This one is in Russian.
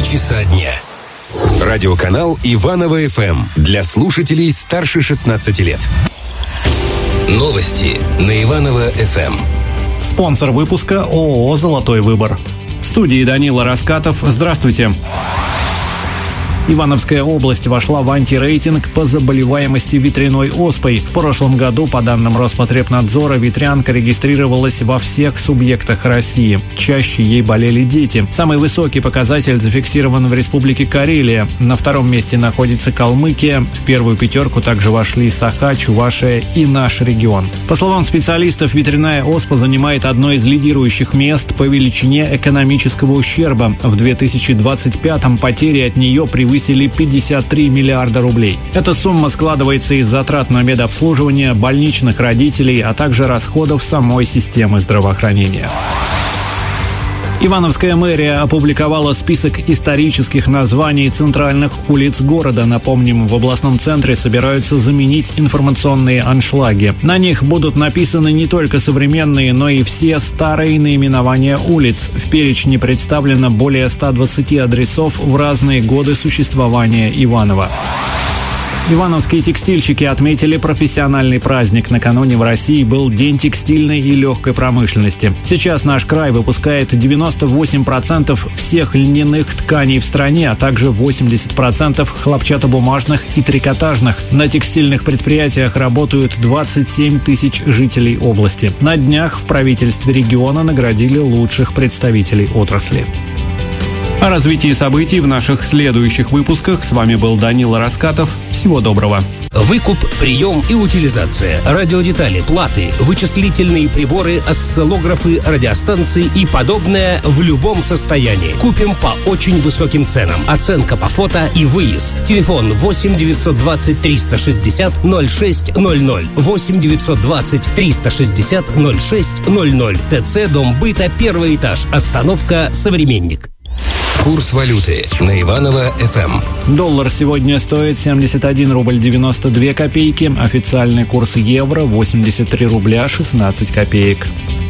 часа дня. Радиоканал Иваново ФМ для слушателей старше 16 лет. Новости на Иваново ФМ. Спонсор выпуска ООО «Золотой выбор». В студии Данила Раскатов. Здравствуйте. Ивановская область вошла в антирейтинг по заболеваемости ветряной оспой. В прошлом году, по данным Роспотребнадзора, ветрянка регистрировалась во всех субъектах России. Чаще ей болели дети. Самый высокий показатель зафиксирован в Республике Карелия. На втором месте находится Калмыкия. В первую пятерку также вошли Саха, Чувашия и наш регион. По словам специалистов, ветряная оспа занимает одно из лидирующих мест по величине экономического ущерба. В 2025-м потери от нее превысили 53 миллиарда рублей. Эта сумма складывается из затрат на медобслуживание, больничных родителей, а также расходов самой системы здравоохранения. Ивановская мэрия опубликовала список исторических названий центральных улиц города. Напомним, в областном центре собираются заменить информационные аншлаги. На них будут написаны не только современные, но и все старые наименования улиц. В перечне представлено более 120 адресов в разные годы существования Иванова. Ивановские текстильщики отметили профессиональный праздник. Накануне в России был День текстильной и легкой промышленности. Сейчас наш край выпускает 98% всех льняных тканей в стране, а также 80% хлопчатобумажных и трикотажных. На текстильных предприятиях работают 27 тысяч жителей области. На днях в правительстве региона наградили лучших представителей отрасли. О развитии событий в наших следующих выпусках. С вами был Данила Раскатов. Всего доброго. Выкуп, прием и утилизация, радиодетали, платы, вычислительные приборы, осциллографы, радиостанции и подобное в любом состоянии. Купим по очень высоким ценам. Оценка по фото и выезд. Телефон 8 920 360 0600. 8 920 360 0600. ТЦ Дом быта, первый этаж. Остановка «Современник». Курс валюты на Иваново ФМ. Доллар сегодня стоит 71 рубль 92 копейки. Официальный курс евро 83 рубля 16 копеек.